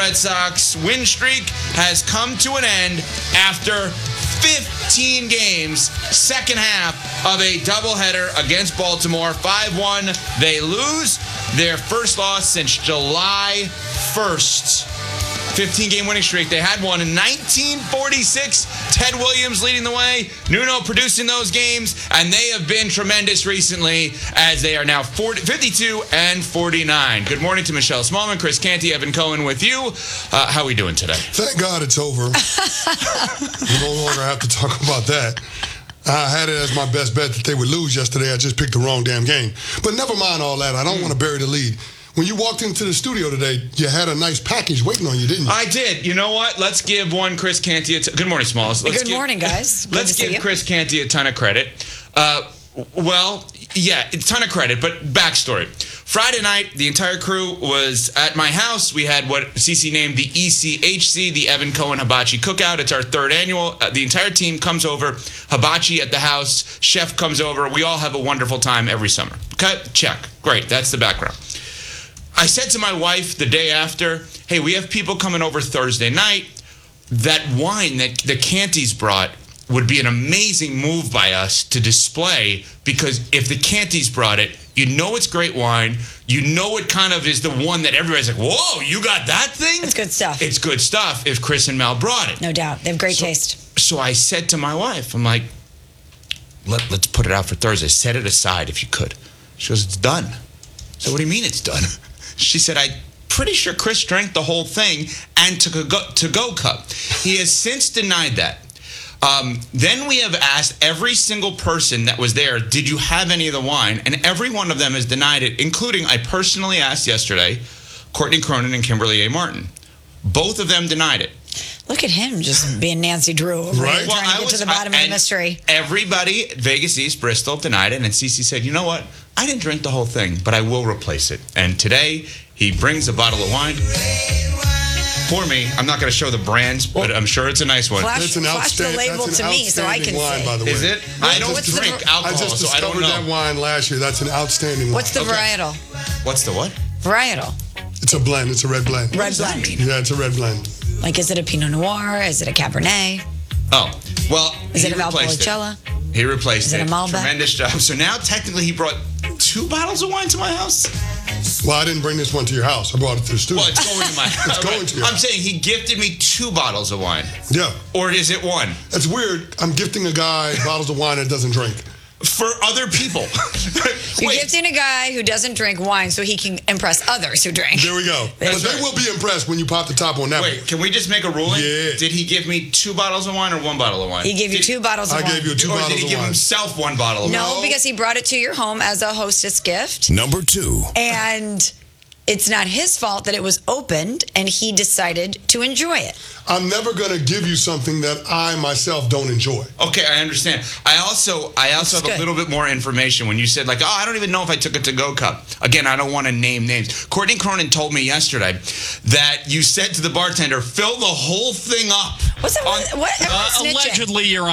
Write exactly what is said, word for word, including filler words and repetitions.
Red Sox win streak has come to an end after fifteen games, second half of a doubleheader against Baltimore. five one, they lose their first loss since July first. fifteen-game winning streak. They had one in nineteen forty-six. Ted Williams leading the way. Nuno producing those games. And they have been tremendous recently as they are now forty, fifty-two and forty-nine. Good morning to Michelle Smallman, Chris Canty, Evan Cohen with you. Uh, how are we doing today? Thank God it's over. We no longer have to talk about that. I had it as my best bet that they would lose yesterday. I just picked the wrong damn game. But never mind all that. I don't want to bury the lead. When you walked into the studio today, you had a nice package waiting on you, didn't you? I did. You know what? Let's give one Chris Canty a t- Good morning, Smalls. Let's Good give, morning, guys. Good Let's to give see you. Chris Canty a ton of credit. Uh, well, yeah, a ton of credit, but backstory. Friday night, the entire crew was at my house. We had what Cece named the E C H C, the Evan Cohen Hibachi Cookout. It's our third annual. Uh, the entire team comes over. Hibachi at the house. Chef comes over. We all have a wonderful time every summer. Okay? Check. Great. That's the background. I said to my wife the day after, hey, we have people coming over Thursday night. That wine that the Cantys brought would be an amazing move by us to display, because if the Cantys brought it, you know it's great wine. You know it kind of is the one that everybody's like, whoa, you got that thing? It's good stuff. It's good stuff if Chris and Mel brought it. No doubt. They have great so, taste. So I said to my wife, I'm like, Let, let's put it out for Thursday. Set it aside if you could. She goes, it's done. So what do you mean it's done? She said, I'm pretty sure Chris drank the whole thing and took a go- to-go cup. He has since denied that. Um, then we have asked every single person that was there, did you have any of the wine? And every one of them has denied it, including, I personally asked yesterday, Courtney Cronin and Kimberly A. Martin. Both of them denied it. Look at him just being Nancy Drew. Right? Right. Trying Well, to I get was, to the bottom I, of the mystery. Everybody at Vegas East, Bristol, denied it. And Cece said, you know what? I didn't drink the whole thing, but I will replace it. And today, he brings a bottle of wine for me. I'm not going to show the brands, but I'm sure it's a nice one. Flash, That's an flash the outstanding, label that's to an me so I can outstanding wine, see. by the way. Is it? Well, I don't what's the- drink I alcohol, just so I don't discovered know. that wine last year. That's an outstanding wine. What's the Okay. varietal? What's the what? Varietal. It's a blend. It's a red blend. Red does that blend. mean? Yeah, it's a red blend. Like, is it a Pinot Noir? Is it a Cabernet? Oh, well, Is he it a replaced Valpolicella? it. He replaced Is it a it. Malbec? Tremendous job. So now, technically, he brought two bottles of wine to my house? Well, I didn't bring this one to your house. I brought it to the studio. Well, it's going to my house. It's going to your I'm house. saying he gifted me two bottles of wine. Yeah. Or is it one? That's weird. I'm gifting a guy bottles of wine that doesn't drink. For other people. You're Wait, gifting a guy who doesn't drink wine so he can impress others who drink. There we go. But That's they right. will be impressed when you pop the top on that wait, can we just make a ruling? Yeah. Did he give me two bottles of wine or one bottle of wine? He gave you Did- two bottles of I wine. gave you two Or bottles did he of give wine. himself one bottle of No, wine? because he brought it to your home as a hostess gift. Number two. And it's not his fault that it was opened and he decided to enjoy it. I'm never going to give you something that I myself don't enjoy. Okay, I understand. I also I also That's have a good. little bit more information when you said, like, oh, I don't even know if I took a to-go cup. Again, I don't want to name names. Courtney Cronin told me yesterday that you said to the bartender, fill the whole thing up. What's that? On- What? Everyone's Uh, snitching. allegedly, Your